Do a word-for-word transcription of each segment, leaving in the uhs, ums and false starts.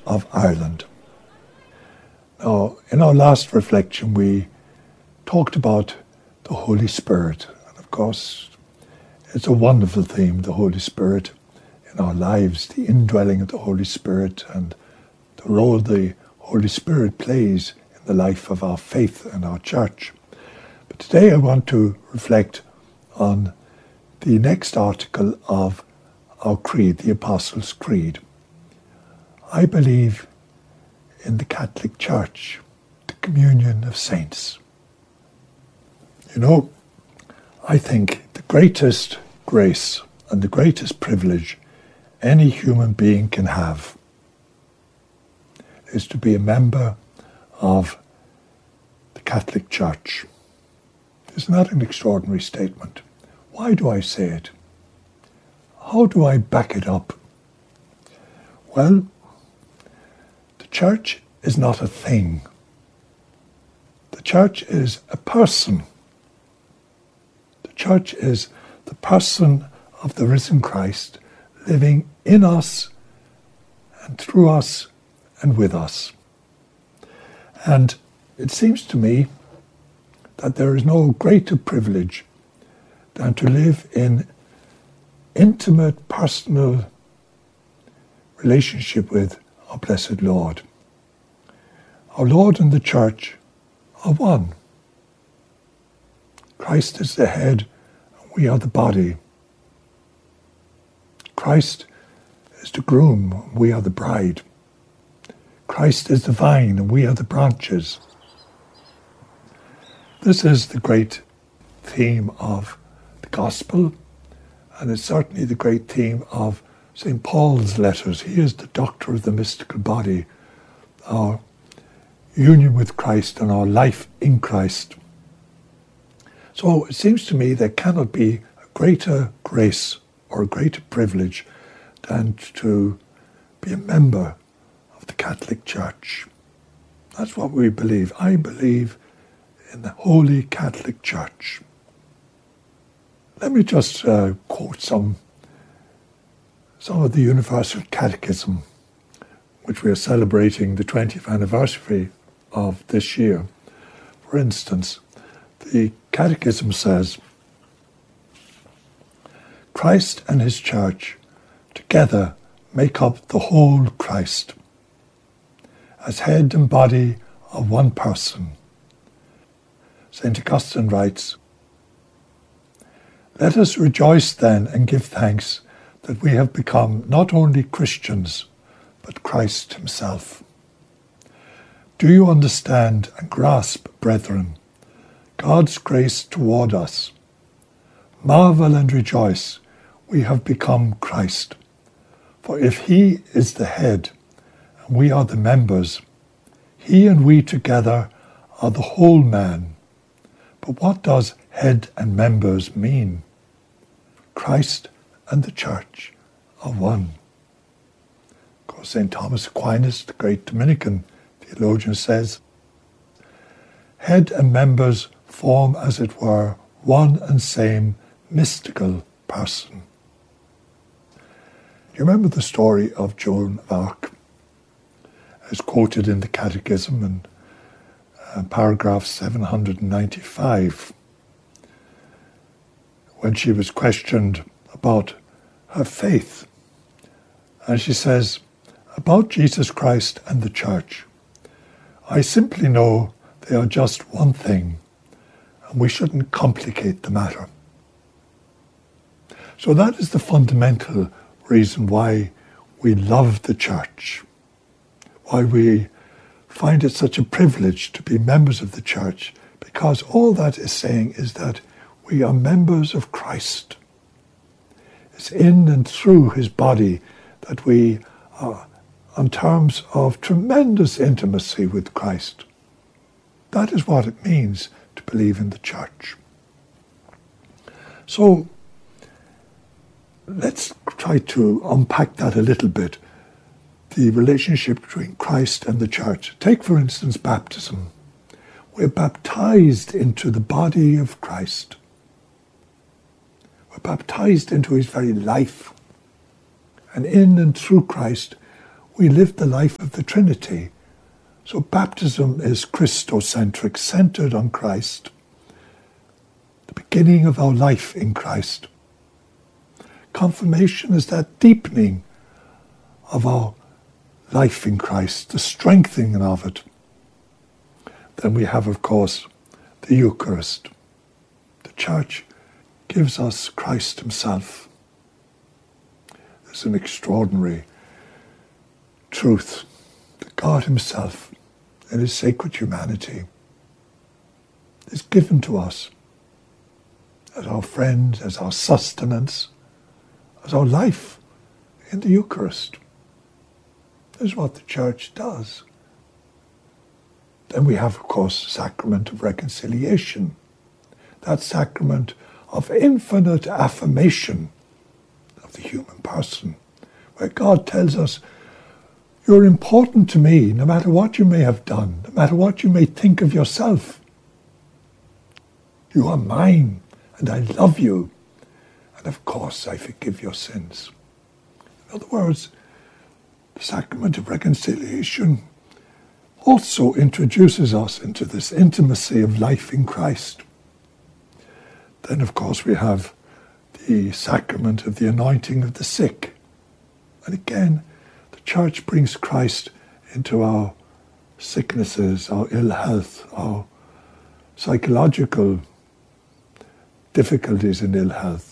of Ireland. Now, in our last reflection, we talked about the Holy Spirit. And of course, it's a wonderful theme, the Holy Spirit in our lives, the indwelling of the Holy Spirit and the role the Holy Spirit plays in the life of our faith and our church. But today I want to reflect on the next article of our creed, the Apostles' Creed. I believe in the Catholic Church, the communion of saints. You know, I think the greatest grace and the greatest privilege any human being can have is to be a member of the Catholic Church. Isn't that an extraordinary statement? Why do I say it? How do I back it up? Well, the church is not a thing. The church is a person. The church is the person of the risen Christ living in us and through us and with us. And it seems to me that there is no greater privilege than to live in intimate, personal relationship with our blessed Lord. Our Lord and the Church are one. Christ is the head, and we are the body. Christ is the groom, and we are the bride. Christ is the vine, and we are the branches. This is the great theme of the Gospel, and it's certainly the great theme of Saint Paul's letters. He is the doctor of the mystical body, our union with Christ and our life in Christ. So it seems to me there cannot be a greater grace or a greater privilege than to be a member of the Catholic Church. That's what we believe. I believe in the Holy Catholic Church. Let me just uh, quote some, some of the Universal Catechism, which we are celebrating the twentieth anniversary of this year. For instance, the Catechism says, Christ and his Church together make up the whole Christ, as head and body of one person. Saint Augustine writes, let us rejoice then and give thanks that we have become not only Christians, but Christ himself. Do you understand and grasp, brethren, God's grace toward us? Marvel and rejoice, we have become Christ. For if he is the head, and we are the members, he and we together are the whole man. But what does head and members mean? Christ and the Church are one. Of course, Saint Thomas Aquinas, the great Dominican theologian, says, head and members form, as it were, one and same mystical person. You remember the story of Joan of Arc, as quoted in the Catechism in uh, paragraph seven hundred ninety-five, when she was questioned about her faith. And she says, about Jesus Christ and the Church, I simply know they are just one thing, and we shouldn't complicate the matter. So that is the fundamental reason why we love the Church, why we find it such a privilege to be members of the Church, because all that is saying is that we are members of Christ. It's in and through his body that we are on terms of tremendous intimacy with Christ. That is what it means to believe in the Church. So let's try to unpack that a little bit, the relationship between Christ and the Church. Take, for instance, baptism. We're baptized into the body of Christ. We're baptized into his very life. And in and through Christ, we live the life of the Trinity. So baptism is Christocentric, centered on Christ, the beginning of our life in Christ. Confirmation is that deepening of our life in Christ, the strengthening of it. Then we have, of course, the Eucharist. The Church gives us Christ himself. It's an extraordinary truth that God himself, in his sacred humanity, is given to us as our friend, as our sustenance, as our life in the Eucharist. This is what the Church does. Then we have, of course, the sacrament of reconciliation, that sacrament of infinite affirmation of the human person, where God tells us, you're important to me, no matter what you may have done, no matter what you may think of yourself. You are mine, and I love you, and of course I forgive your sins. In other words, the sacrament of reconciliation also introduces us into this intimacy of life in Christ. Then, of course, we have the sacrament of the anointing of the sick. And again, the Church brings Christ into our sicknesses, our ill health, our psychological difficulties in ill health.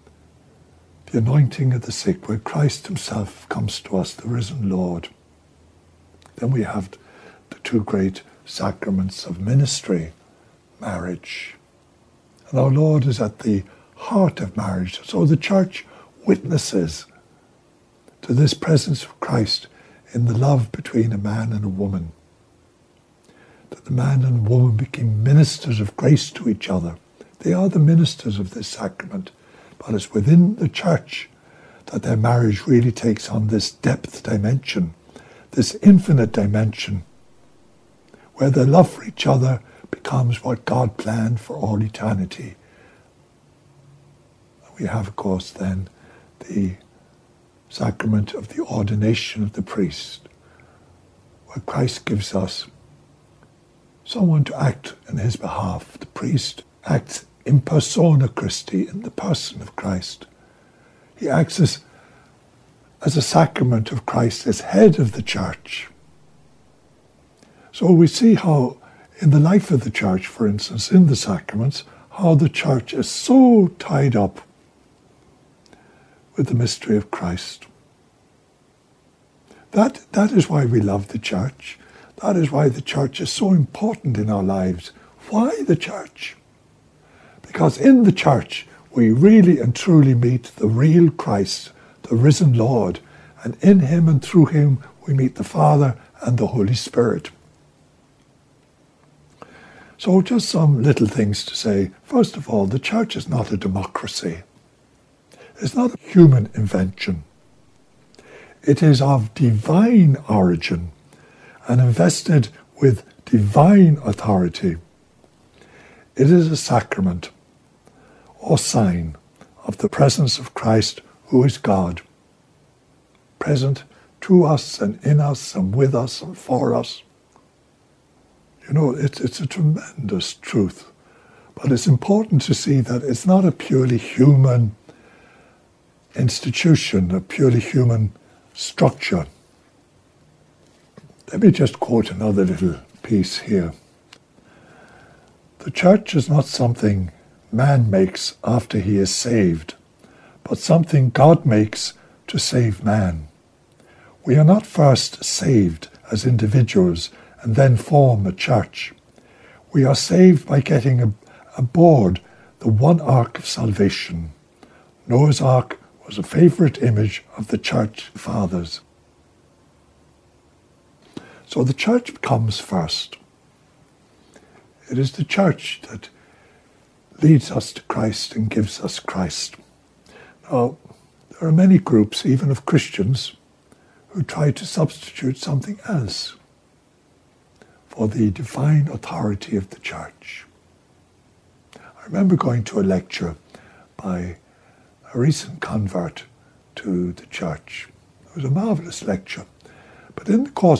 The anointing of the sick, where Christ himself comes to us, the risen Lord. Then we have the two great sacraments of ministry, marriage. And our Lord is at the heart of marriage. So the Church witnesses to this presence of Christ in the love between a man and a woman. That the man and woman became ministers of grace to each other. They are the ministers of this sacrament. But it's within the Church that their marriage really takes on this depth dimension, this infinite dimension, where their love for each other becomes what God planned for all eternity. We have, of course, then the sacrament of the ordination of the priest, where Christ gives us someone to act in his behalf. The priest acts in persona Christi, in the person of Christ. He acts as, as a sacrament of Christ, as head of the Church. So we see how in the life of the Church, for instance, in the sacraments, how the Church is so tied up with the mystery of Christ. That, that is why we love the Church. That is why the Church is so important in our lives. Why the Church? Because in the Church, we really and truly meet the real Christ, the risen Lord, and in him and through him we meet the Father and the Holy Spirit. So just some little things to say. First of all, the Church is not a democracy. It's not a human invention. It is of divine origin and invested with divine authority. It is a sacrament or sign of the presence of Christ, who is God, present to us and in us and with us and for us. You know, it's, it's a tremendous truth, but it's important to see that it's not a purely human institution, a purely human structure. Let me just quote another little piece here. The Church is not something man makes after he is saved, but something God makes to save man. We are not first saved as individuals and then form a church. We are saved by getting aboard the one ark of salvation. Noah's Ark was a favourite image of the Church Fathers. So the Church comes first. It is the Church that leads us to Christ and gives us Christ. Now, there are many groups, even of Christians, who try to substitute something else for the divine authority of the Church. I remember going to a lecture by a recent convert to the Church. It was a marvellous lecture. But in the course